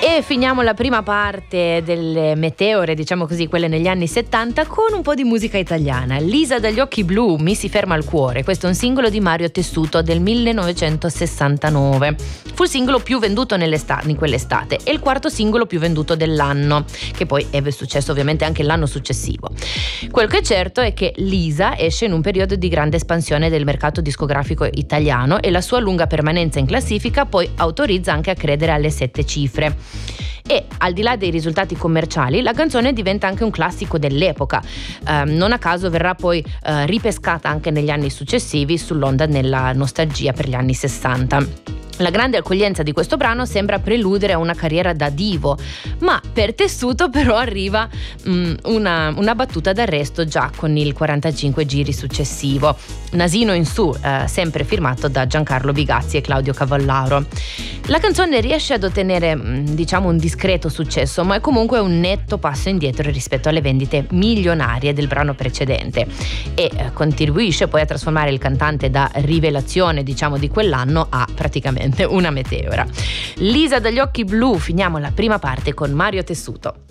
E finiamo la prima parte delle meteore, diciamo così, quelle negli anni 70, con un po' di musica italiana. Lisa dagli occhi blu, mi si ferma il cuore. Questo è un singolo di Mario Tessuto del 1969. Fu il singolo più venduto in quell'estate e il quarto singolo più venduto dell'anno, che poi ebbe successo ovviamente anche l'anno successivo. Quel che è certo è che Lisa esce in un periodo di grande espansione del mercato discografico italiano e la sua lunga permanenza in classifica poi autorizza anche a credere alle 7 cifre. E al di là dei risultati commerciali, la canzone diventa anche un classico dell'epoca. Non a caso verrà poi ripescata anche negli anni successivi sull'onda della nostalgia per gli anni 60. La grande accoglienza di questo brano sembra preludere a una carriera da divo, ma per Tessuto però arriva una battuta d'arresto già con il 45 giri successivo. Nasino in su, sempre firmato da Giancarlo Bigazzi e Claudio Cavallaro. La canzone riesce ad ottenere, diciamo, un discreto successo, ma è comunque un netto passo indietro rispetto alle vendite milionarie del brano precedente e contribuisce poi a trasformare il cantante da rivelazione, diciamo, di quell'anno a praticamente una meteora. Lisa dagli occhi blu, finiamo la prima parte con Mario Tessuto.